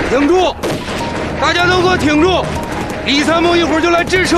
挺住！大家都给我挺住！李参谋一会儿就来支持。